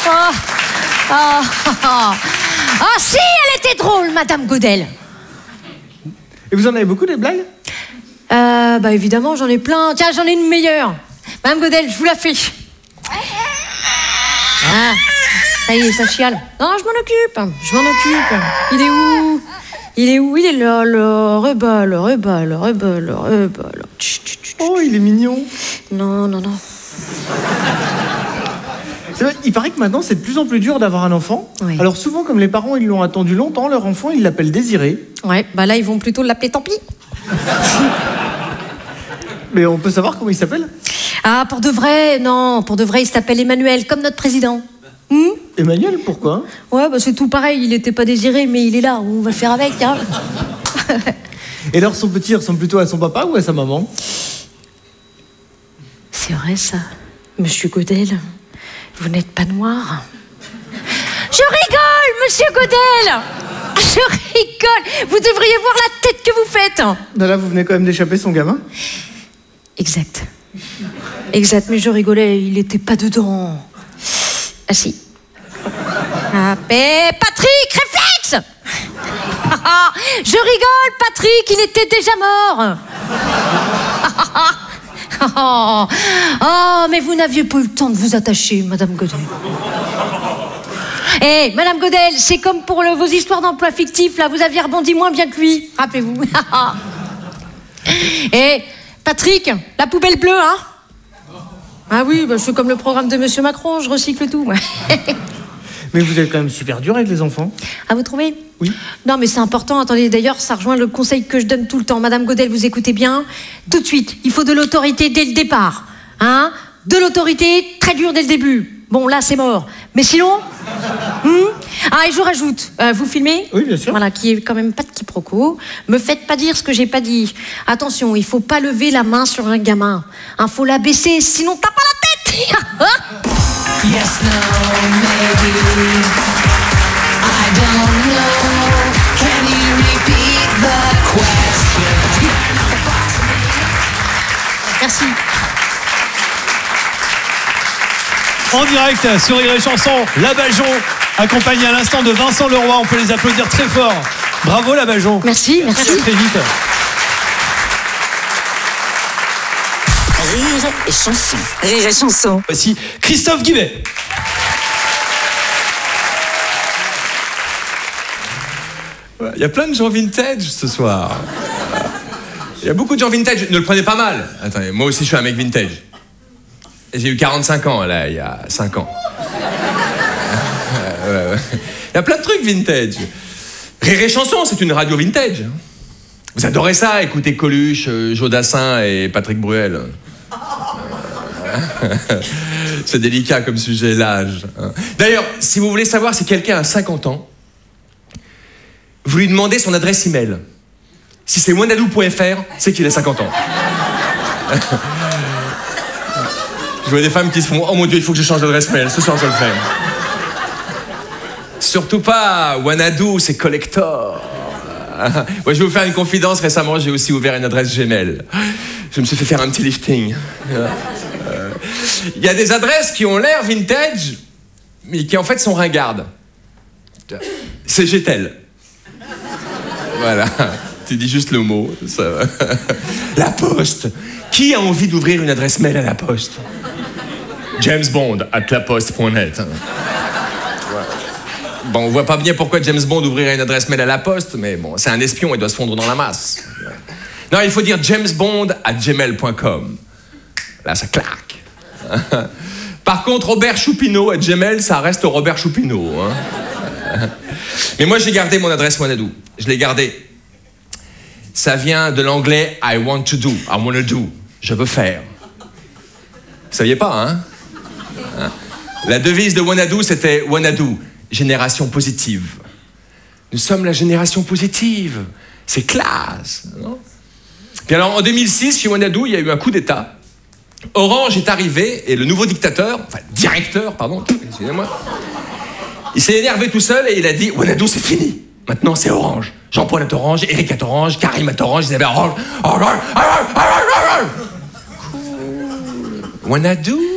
Ah si, elle était drôle, Madame Godel. Et vous en avez beaucoup des blagues? Bah évidemment, j'en ai plein. Tiens, j'en ai une meilleure. Madame Godel, je vous la fais. Ah, ça y est, ça chiale. Non, je m'en occupe. Il est où? Il est là, le rebelle. Oh, il est mignon. Non. C'est vrai, il paraît que maintenant, c'est de plus en plus dur d'avoir un enfant. Oui. Alors souvent, comme les parents, ils l'ont attendu longtemps, leur enfant, ils l'appellent Désiré. Ouais, bah là, ils vont plutôt l'appeler tant pis. Mais on peut savoir comment il s'appelle? Ah, pour de vrai, non. Pour de vrai, il s'appelle Emmanuel, comme notre président. Emmanuel, pourquoi? Ouais, bah c'est tout pareil. Il était pas désiré, mais il est là. On va le faire avec, hein. Et alors, son petit, il ressemble plutôt à son papa ou à sa maman? C'est vrai, ça. Monsieur Godel, vous n'êtes pas noir. Je rigole, Monsieur Godel. Je rigole. Vous devriez voir la tête que vous faites. Ben là, vous venez quand même d'échapper son gamin? Exact, mais je rigolais, il était pas dedans. Ah si. Ah, mais Patrick, réflexe. Je rigole, Patrick, il était déjà mort. Oh, mais vous n'aviez pas eu le temps de vous attacher, Madame Godel. Eh, Madame Godel, c'est comme pour vos histoires d'emploi fictifs, là, vous aviez rebondi moins bien que lui, rappelez-vous. Eh, Patrick, la poubelle bleue, hein? Ah oui, bah, je suis comme le programme de Monsieur Macron, je recycle tout. Mais vous êtes quand même super dur avec les enfants. Ah, vous trouvez? Oui. Non, mais c'est important. Attendez, d'ailleurs, ça rejoint le conseil que je donne tout le temps. Madame Godel, vous écoutez bien? Tout de suite, il faut de l'autorité dès le départ. Hein? De l'autorité très dure dès le début. Bon, là, c'est mort. Mais sinon... Ah, et je rajoute, vous filmez? Oui, bien sûr. Voilà, qui est quand même pas de quiproquo. Me faites pas dire ce que j'ai pas dit. Attention, il faut pas lever la main sur un gamin. Faut la baisser, sinon t'as pas la tête. Yes, no, maybe. I don't know. Can you repeat the question? Merci. En direct sur Rire et Chanson, La Bajon, accompagnée à l'instant de Vincent Leroy. On peut les applaudir très fort. Bravo La Bajon. Merci. Très vite. Rire et Chanson. Voici Christophe Guibet. Il y a plein de gens vintage ce soir. Il y a beaucoup de gens vintage. Ne le prenez pas mal. Attendez, moi aussi je suis un mec vintage. J'ai eu 45 ans là, il y a 5 ans. Il y a plein de trucs vintage. Rire et Chanson, c'est une radio vintage. Vous adorez ça, écouter Coluche, Jodassin et Patrick Bruel. C'est délicat comme sujet, l'âge. D'ailleurs, si vous voulez savoir si quelqu'un a 50 ans, vous lui demandez son adresse email. Si c'est wanadoo.fr, c'est qu'il a 50 ans. Je vois des femmes qui se font « Oh mon Dieu, il faut que je change d'adresse mail. Ce soir, je le fais. » Surtout pas Wanadoo, c'est collector. Moi, je vais vous faire une confidence. Récemment, j'ai aussi ouvert une adresse Gmail. Je me suis fait faire un petit lifting. Il y a des adresses qui ont l'air vintage, mais qui en fait sont ringardes. C'est Getel. Voilà. Tu dis juste le mot. Ça va. La Poste. Qui a envie d'ouvrir une adresse mail à la Poste? James Bond @laposte.net. Bon, on voit pas bien pourquoi James Bond ouvrirait une adresse mail à la Poste, mais bon, c'est un espion, il doit se fondre dans la masse. Non, il faut dire jamesbond@gmail.com. Là, ça claque. Par contre, Robert Choupineau @gmail, ça reste Robert Choupineau. Hein. Mais moi, j'ai gardé mon adresse Wanadoo. Je l'ai gardée. Ça vient de l'anglais I want to do. I want to do. Je veux faire. Vous saviez pas, hein? La devise de Wanadoo, c'était Wanadoo, génération positive. Nous sommes la génération positive. C'est classe, non? Puis alors, en 2006, chez Wanadoo, il y a eu un coup d'État. Orange est arrivé et le nouveau directeur, excusez-moi, il s'est énervé tout seul et il a dit « Wanadoo, c'est fini. Maintenant, c'est Orange. Jean-Paul est Orange, Eric est Orange, Karim est Orange, Isabelle Orange. Wanadoo.